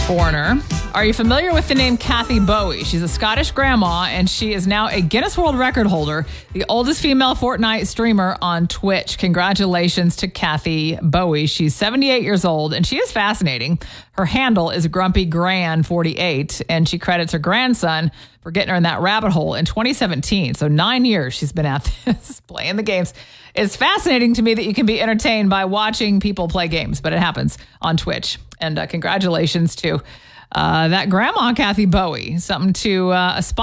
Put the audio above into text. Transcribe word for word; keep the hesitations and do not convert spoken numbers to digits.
Foreigner. Are you familiar with the name Kathy Bowie? She's a Scottish grandma, and she is now a Guinness World Record holder, the oldest female Fortnite streamer on Twitch. Congratulations to Kathy Bowie. She's seventy-eight years old, and she is fascinating. Her handle is Grumpy Gran forty-eight, and she credits her grandson for getting her in that rabbit hole in twenty seventeen. So nine years she's been at this, playing the games. It's fascinating to me that you can be entertained by watching people play games, but it happens on Twitch. And uh, congratulations to uh, that grandma, Kathy Bowie. Something to uh, aspire